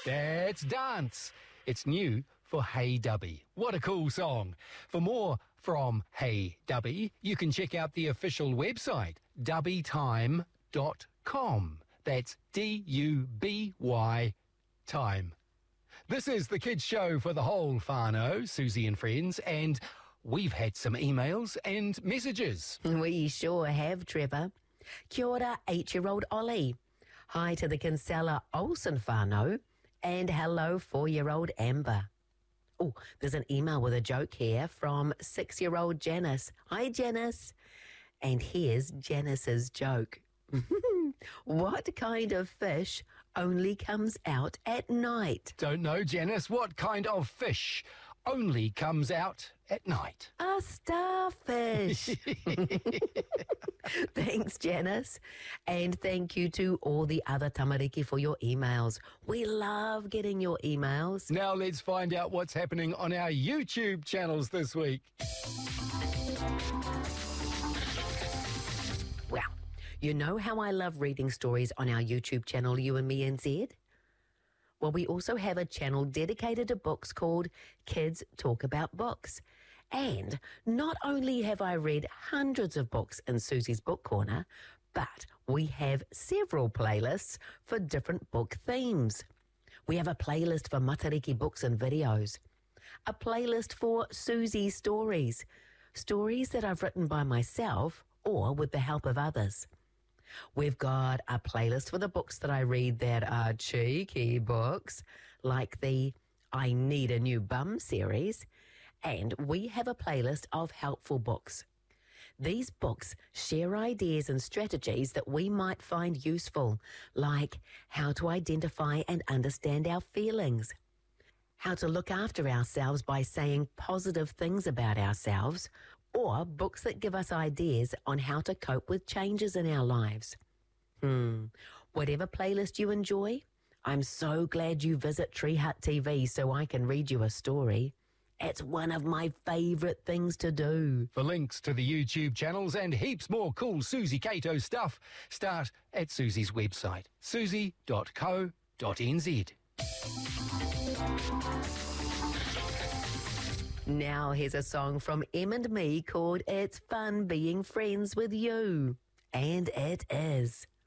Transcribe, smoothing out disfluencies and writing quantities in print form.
That's dance. It's new for Hey Dubby. What a cool song. For more from Hey Dubby, you can check out the official website, dubbytime.com. That's D-U-B-Y time. This is the kids' show for the whole whānau, Susie and friends, and we've had some emails and messages. We sure have, Trevor. Kia ora, 8-year-old Ollie. Hi to the Kinsella Olsen whānau, and hello, 4-year-old Amber. Oh, there's an email with a joke here from 6-year-old Janice. Hi, Janice. And here's Janice's joke. What kind of fish only comes out at night? Don't know, Janice. What kind of fish only comes out at night? A starfish. Thanks, Janice. And thank you to all the other tamariki for your emails. We love getting your emails. Now let's find out what's happening on our YouTube channels this week. Well, you know how I love reading stories on our YouTube channel, You and Me NZ? Well, we also have a channel dedicated to books called Kids Talk About Books. And not only have I read hundreds of books in Susie's Book Corner, but we have several playlists for different book themes. We have a playlist for Matariki books and videos, a playlist for Susie's stories, stories that I've written by myself or with the help of others. We've got a playlist for the books that I read that are cheeky books, like the I Need a New Bum series, and we have a playlist of helpful books. These books share ideas and strategies that we might find useful, like how to identify and understand our feelings, how to look after ourselves by saying positive things about ourselves, or books that give us ideas on how to cope with changes in our lives. Whatever playlist you enjoy, I'm so glad you visit Tree Hut TV so I can read you a story. It's one of my favourite things to do. For links to the YouTube channels and heaps more cool Susie Cato stuff, start at Susie's website, susie.co.nz. Now here's a song from Em and me called It's Fun Being Friends with You. And it is.